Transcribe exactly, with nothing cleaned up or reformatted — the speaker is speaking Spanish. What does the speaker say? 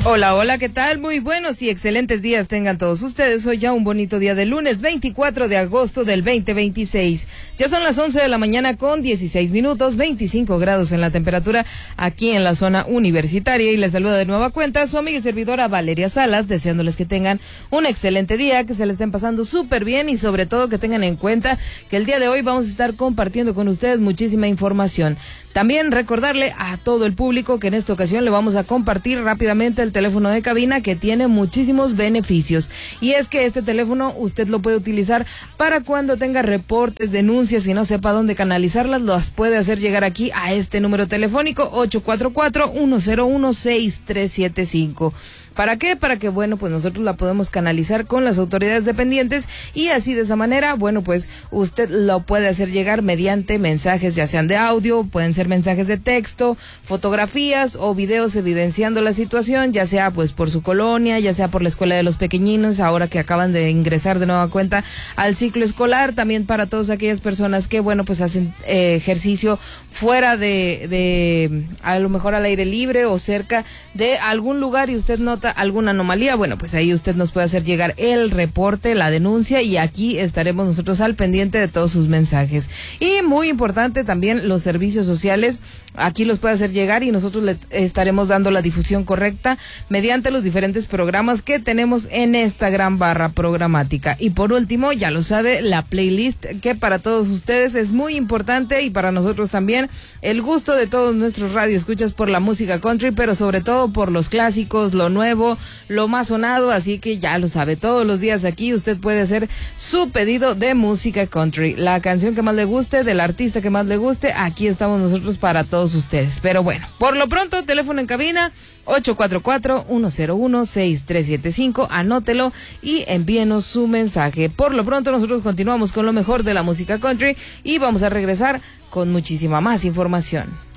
Hola, hola, ¿qué tal? Muy buenos y excelentes días tengan todos ustedes. Hoy ya un bonito día de lunes veinticuatro de agosto del veinte veintiséis. Ya son las once de la mañana con dieciséis minutos, veinticinco grados en la temperatura aquí en la zona universitaria. Y les saluda de nueva cuenta su amiga y servidora Valeria Salas, deseándoles que tengan un excelente día, que se le estén pasando súper bien y sobre todo que tengan en cuenta que el día de hoy vamos a estar compartiendo con ustedes muchísima información. También recordarle a todo el público que en esta ocasión le vamos a compartir rápidamente el teléfono de cabina que tiene muchísimos beneficios. Y es que este teléfono usted lo puede utilizar para cuando tenga reportes, denuncias y no sepa dónde canalizarlas, las puede hacer llegar aquí a este número telefónico ocho cuatro cuatro, uno cero uno, seis tres siete cinco. ¿Para qué? Para que, bueno, pues nosotros la podemos canalizar con las autoridades dependientes y así de esa manera, bueno, pues usted lo puede hacer llegar mediante mensajes, ya sean de audio, pueden ser mensajes de texto, fotografías o videos evidenciando la situación, ya sea pues por su colonia, ya sea por la escuela de los pequeñinos, ahora que acaban de ingresar de nueva cuenta al ciclo escolar, también para todas aquellas personas que, bueno, pues hacen eh, ejercicio fuera de, de, a lo mejor al aire libre o cerca de algún lugar y usted nota alguna anomalía, bueno, pues ahí usted nos puede hacer llegar el reporte, la denuncia y aquí estaremos nosotros al pendiente de todos sus mensajes. Y muy importante también los servicios sociales, aquí los puede hacer llegar y nosotros le estaremos dando la difusión correcta mediante los diferentes programas que tenemos en esta gran barra programática. Y por último, ya lo sabe, la playlist que para todos ustedes es muy importante y para nosotros también, el gusto de todos nuestros radioescuchas por la música country, pero sobre todo por los clásicos, lo nuevo, lo más sonado, así que ya lo sabe, todos los días aquí usted puede hacer su pedido de música country, la canción que más le guste, del artista que más le guste, aquí estamos nosotros para todos ustedes. Pero bueno, por lo pronto, teléfono en cabina ocho cuatro cuatro, uno cero uno, seis tres siete cinco, anótelo y envíenos su mensaje. Por lo pronto nosotros continuamos con lo mejor de la música country y vamos a regresar con muchísima más información.